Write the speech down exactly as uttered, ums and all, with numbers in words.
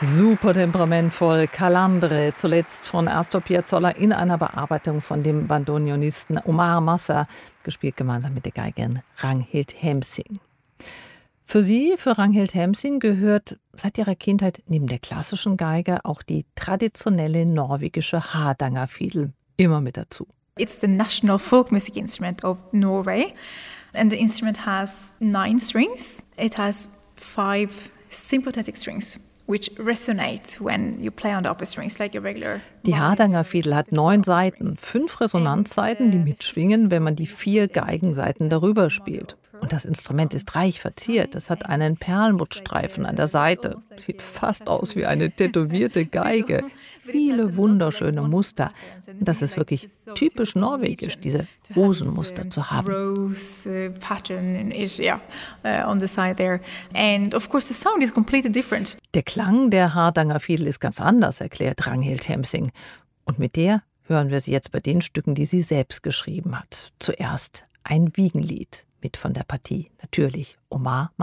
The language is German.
Super temperamentvoll, Calandre, zuletzt von Astor Piazzolla in einer Bearbeitung von dem Bandoneonisten Omar Massa, gespielt gemeinsam mit der Geigerin Ragnhild Hemsing. Für sie, für Ragnhild Hemsing, gehört seit ihrer Kindheit neben der klassischen Geige auch die traditionelle norwegische Hardangerfidel immer mit dazu. It's the national folk music instrument of Norway, and the instrument has nine strings. It has five sympathetic strings, which resonate when you play on the upper strings like a regular. Die Hardangerfidel hat neun Saiten, fünf Resonanzsaiten, die mitschwingen, wenn man die vier Geigensaiten darüber spielt. Und das Instrument ist reich verziert. Es hat einen Perlmuttstreifen an der Seite. Sieht fast aus wie eine tätowierte Geige. Viele wunderschöne Muster. Und das ist wirklich typisch norwegisch, diese Rosenmuster zu haben. Rose pattern is yeah on the side there, and of course the sound is completely different. Der Klang der Hardangerfidel ist ganz anders, erklärt Ragnhild Hemsing. Und mit der hören wir sie jetzt bei den Stücken, die sie selbst geschrieben hat. Zuerst ein Wiegenlied mit von der Partie natürlich Omar Massa.